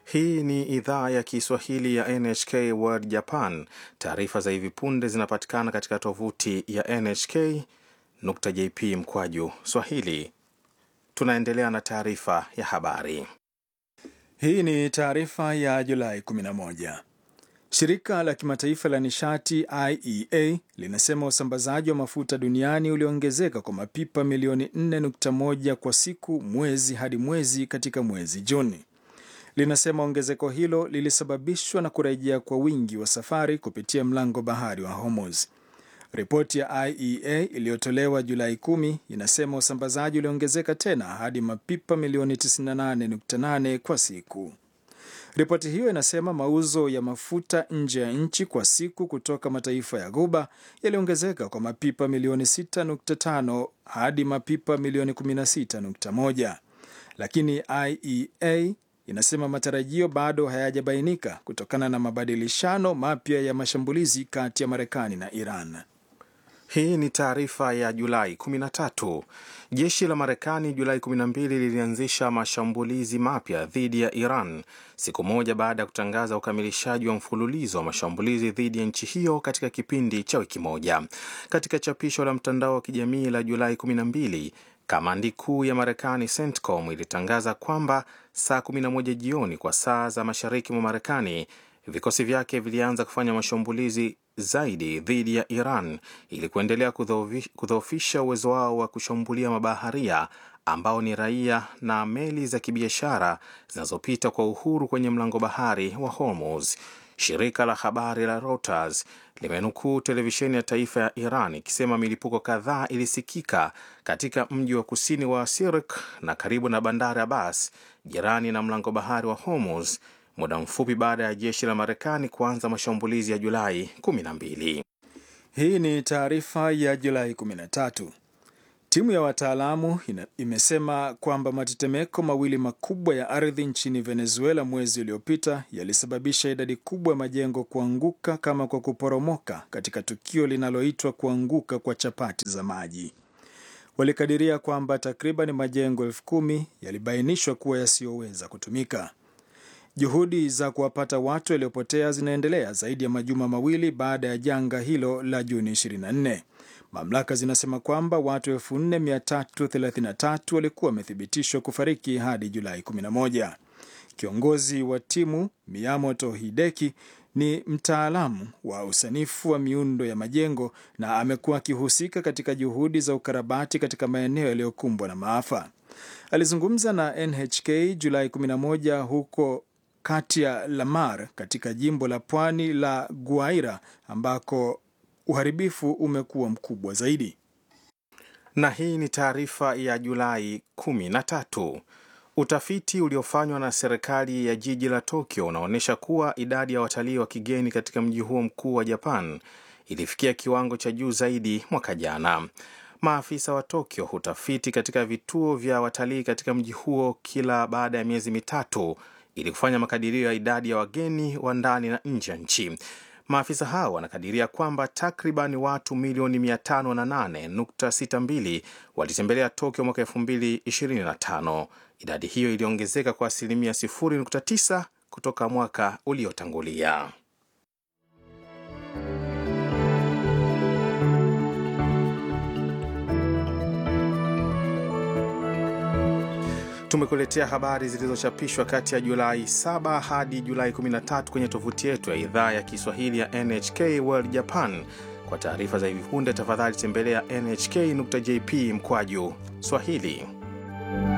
Hii ni idhaa ya Kiswahili ya NHK World Japan. Taarifa za hivi punde zinapatikana katika tovuti ya nhk.jp/swahili. Tunaendelea na taarifa ya habari. Hii ni taarifa ya Julai 11. Shirika la kimataifa la nishati IEA linasema usambazaji wa mafuta duniani uliongezeka kwa mapipa milioni 4.1 kwa siku mwezi hadi mwezi katika mwezi Juni. Linasema ongezeko hilo lilisababishwa na kurejea kwa wingi wa safari kupitia mlango bahari wa Hormuz. Ripoti ya IEA iliyotolewa Julai 10 inasema usambazaji uliongezeka tena hadi mapipa milioni 98.8 kwa siku. Ripoti hiyo inasema mauzo ya mafuta nje ya nchi kwa siku kutoka mataifa ya Ghuba yaliongezeka kwa mapipa milioni 6.5 hadi mapipa milioni 16.1. Lakini IEA inasema matarajio bado hayajabainika kutokana na mabadilishano mapya ya mashambulizi kati ya Marekani na Iran. Hii ni taarifa ya Julai 13. Jeshi la Marekani Julai 12 lilianzisha mashambulizi mapya dhidi ya Iran, siku moja baada ya kutangaza ukamilishaji wa mfululizo wa mashambulizi dhidi ya nchi hiyo katika kipindi cha wiki moja. Katika chapisho la mtandao wa kijamii la Julai 12, kamandi kuu ya Marekani CENTCOM ilitangaza kwamba saa 11 jioni kwa saa za mashariki mwa Marekani, vikosi vyake vilianza kufanya mashambulizi zaidi dhidi ya Iran ili kuendelea kudhoofisha uwezo wao wa kushambulia mabaharia ambao ni raia na meli za kibiashara zinazopita kwa uhuru kwenye mlango bahari wa Hormuz. Shirika la habari la Reuters limenukuu televisheni ya taifa ya Iran ikisema milipuko kadhaa ilisikika katika mji wa kusini wa Sirik na karibu na bandari Abbas, jirani na mlango bahari wa Hormuz, muda mfupi baada ya jeshi la Marekani kuanza mashambulizi ya Julai 12. Hii ni taarifa ya Julai 13. Timu ya wataalamu imesema kwamba matetemeko mawili makubwa ya ardhi nchini Venezuela mwezi uliopita yalisababisha idadi kubwa ya majengo kuanguka kama kwa kuporomoka katika tukio linaloitwa kuanguka kwa chapati za maji. Walikadiria kwamba takriban majengo 10,000 yalibainishwa kuwa yasiyoweza kutumika. Juhudi za kuwapata watu waliopotea zinaendelea zaidi ya majuma mawili baada ya janga hilo la Juni 24. Mamlaka zinasema kwamba watu 4,333 walikuwa wamethibitishwa kufariki hadi Julai 11. Kiongozi wa timu Miyamoto Hideki ni mtaalamu wa usanifu wa miundo ya majengo na amekuwa akihusika katika juhudi za ukarabati katika maeneo yaliyokumbwa na maafa. Alizungumza na NHK Julai 11 huko kati ya Lamar katika jimbo la pwani la Guaira ambako uharibifu umekuwa mkubwa zaidi. Na hii ni taarifa ya Julai 13. Utafiti uliofanywa na serikali ya jiji la Tokyo unaonyesha kuwa idadi ya watalii wa kigeni katika mji huo mkuu wa Japan ilifikia kiwango cha juu zaidi mwaka jana. Maafisa wa Tokyo hutafiti katika vituo vya watalii katika mji huo kila baada ya miezi mitatu ili kufanya makadirio ya idadi ya wageni wa ndani na nje ya nchi. Maafisa hao wanakadiria kwamba takriban watu milioni 508.62 walitembelea Tokyo mwaka 2025. Idadi hiyo iliongezeka kwa asilimia 0.9 kutoka mwaka uliotangulia. Tumekuletea habari zilizochapishwa kati ya Julai 7 hadi Julai 13 kwenye tovuti yetu ya idhaa ya Kiswahili ya NHK World Japan. Kwa taarifa za hivi punde tafadhali tembelea nhk.jp/Swahili.